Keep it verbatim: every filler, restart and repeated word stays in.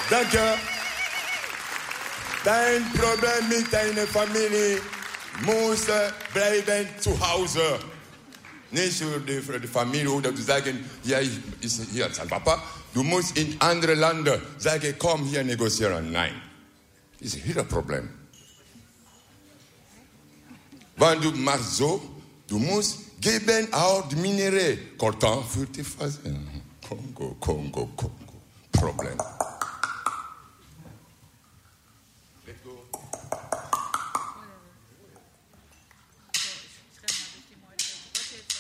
Danke. Dein Problem mit deiner Familie muss bleiben zu Hause. Nicht für die, für die Familie oder zu sagen, hier ist hier sein Papa. Du musst in andere Länder sagen, komm hier negozieren. Nein. Das ist hier ein Problem. Wenn du machst so, du musst geben auch die Minerais. Coltan für die Phase. Kongo, Kongo, Kongo.